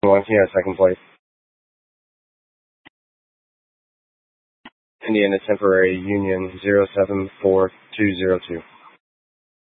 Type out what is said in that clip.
Wangqing at second place. Indiana Temporary Union 074202.